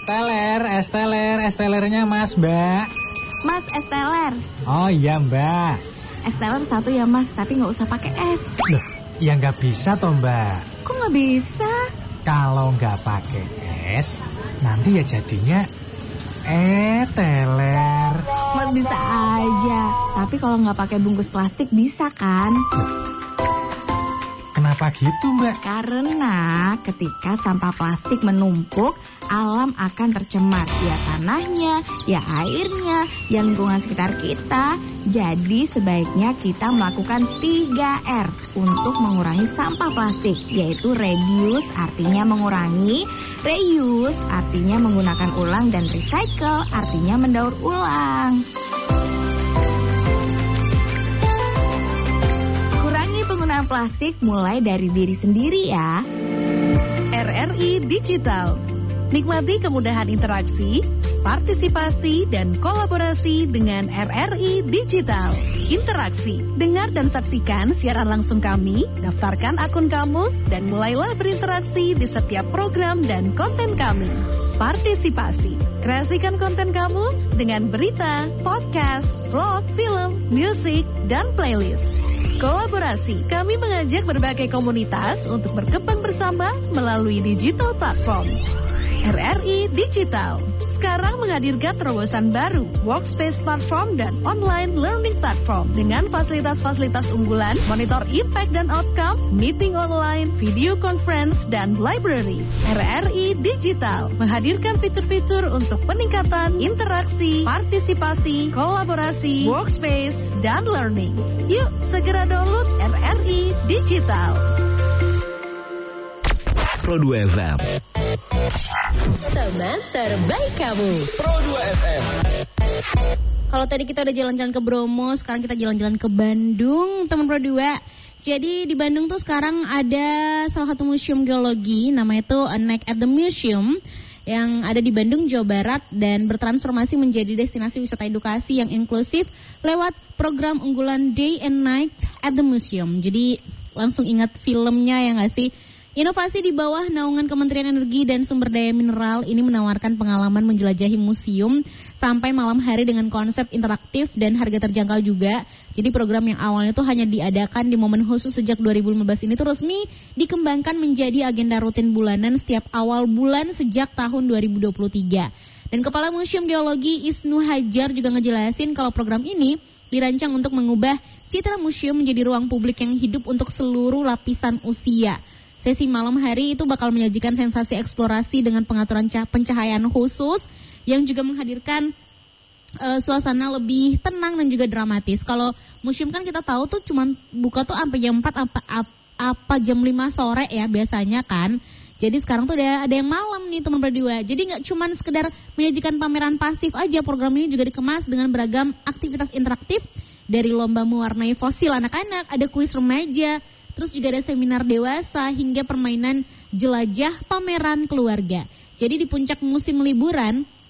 Es telernya Mas, Mbak. Mas, es teler. Oh iya, Mbak. Es teler satu ya, Mas, tapi nggak usah pakai es. Loh, ya nggak bisa toh, Mbak. Kok nggak bisa? Kalau nggak pakai es, nanti ya jadinya teler. Mas bisa aja, tapi kalau nggak pakai bungkus plastik bisa kan? Kenapa gitu, Mbak? Karena ketika sampah plastik menumpuk, alam akan tercemar. Ya tanahnya, ya airnya, ya lingkungan sekitar kita. Jadi sebaiknya kita melakukan 3R untuk mengurangi sampah plastik, yaitu reduce artinya mengurangi, reuse artinya menggunakan ulang, dan recycle artinya mendaur ulang. Penggunaan plastik mulai dari diri sendiri ya. RRI Digital. Nikmati kemudahan interaksi, partisipasi, dan kolaborasi dengan RRI Digital. Interaksi, dengar dan saksikan siaran langsung kami, daftarkan akun kamu, dan mulailah berinteraksi di setiap program dan konten kami. Partisipasi, kreasikan konten kamu dengan berita, podcast, vlog, film, musik, dan playlist. Kolaborasi, kami mengajak berbagai komunitas untuk berkembang bersama melalui digital platform. RRI Digital sekarang menghadirkan terobosan baru, workspace platform dan online learning platform dengan fasilitas-fasilitas unggulan, monitor impact dan outcome, meeting online, video conference, dan library. RRI Digital menghadirkan fitur-fitur untuk peningkatan interaksi, partisipasi, kolaborasi, workspace, dan learning. Yuk, segera download RRI Digital. Pro 2 FM. Teman terbaik kamu. Pro 2 FM. Kalau tadi kita udah jalan-jalan ke Bromo, sekarang kita jalan-jalan ke Bandung, teman Pro 2. Jadi di Bandung tuh sekarang ada salah satu museum geologi, namanya itu A Night at the Museum, yang ada di Bandung, Jawa Barat, dan bertransformasi menjadi destinasi wisata edukasi yang inklusif lewat program unggulan Day and Night at the Museum. Jadi langsung ingat filmnya ya nggak sih? Inovasi di bawah naungan Kementerian Energi dan Sumber Daya Mineral ini menawarkan pengalaman menjelajahi museum sampai malam hari dengan konsep interaktif dan harga terjangkau juga. Jadi program yang awalnya tuh hanya diadakan di momen khusus sejak 2015 ini tuh resmi dikembangkan menjadi agenda rutin bulanan setiap awal bulan sejak tahun 2023. Dan Kepala Museum Geologi Isnu Hajar juga ngejelasin kalau program ini dirancang untuk mengubah citra museum menjadi ruang publik yang hidup untuk seluruh lapisan usia. Sesi malam hari itu bakal menyajikan sensasi eksplorasi dengan pengaturan pencahayaan khusus yang juga menghadirkan suasana lebih tenang dan juga dramatis. Kalau museum kan kita tahu tuh cuman buka tuh sampai jam 4 apa jam 5 sore ya biasanya kan. Jadi sekarang tuh ada yang malam nih teman berdua. Jadi nggak cuman sekedar menyajikan pameran pasif aja, program ini juga dikemas dengan beragam aktivitas interaktif dari lomba mewarnai fosil anak-anak, ada kuis remaja, terus juga ada seminar dewasa hingga permainan jelajah pameran keluarga. Jadi di puncak musim liburan,